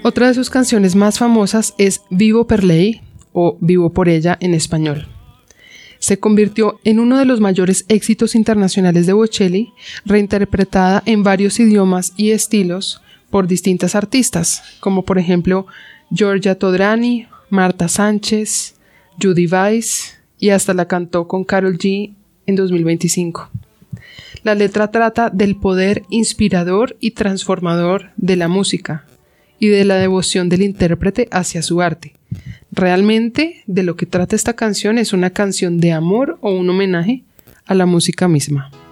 Otra de sus canciones más famosas es Vivo per lei o Vivo por ella en español. Se convirtió en uno de los mayores éxitos internacionales de Bocelli, reinterpretada en varios idiomas y estilos por distintas artistas, como por ejemplo Giorgia Todrani, Marta Sánchez, Judy Weiss, y hasta la cantó con Karol G en 2025. La letra trata del poder inspirador y transformador de la música y de la devoción del intérprete hacia su arte. Realmente, de lo que trata esta canción es una canción de amor o un homenaje a la música misma.